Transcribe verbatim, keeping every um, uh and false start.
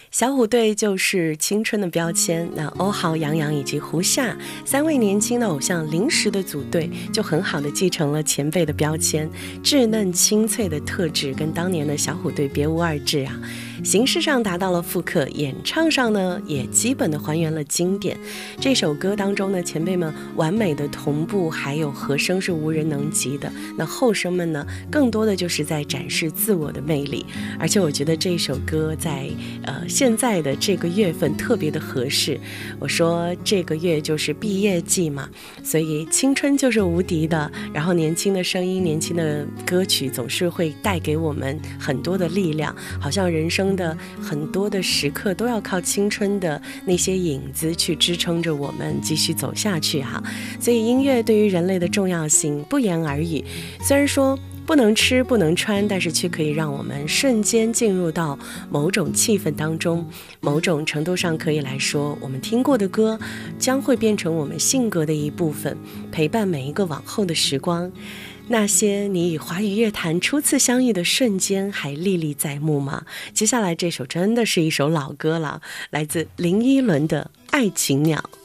小虎队就是青春的标签，那欧豪、杨洋以及胡夏三位年轻的偶像临时的组队，就很好的继承了前辈的标签，稚嫩清脆的特质跟当年的小虎队别无二致啊。形式上达到了复刻，演唱上呢也基本的还原了经典。这首歌当中呢，前辈们完美的同步，还有和声是无人能及的。那后生们呢，更多的就是在展示自我的魅力。而且我觉得这首歌在呃现在的这个月份特别的合适。我说这个月就是毕业季嘛，所以青春就是无敌的。然后年轻的声音、年轻的歌曲总是会带给我们很多的力量，好像人生的很多的时刻都要靠青春的那些影子去支撑着我们继续走下去哈。所以音乐对于人类的重要性不言而喻。虽然说不能吃不能穿，但是却可以让我们瞬间进入到某种气氛当中。某种程度上可以来说，我们听过的歌将会变成我们性格的一部分，陪伴每一个往后的时光。那些你与华语乐坛初次相遇的瞬间还历历在目吗？接下来这首真的是一首老歌了，来自林依轮的《爱情鸟》。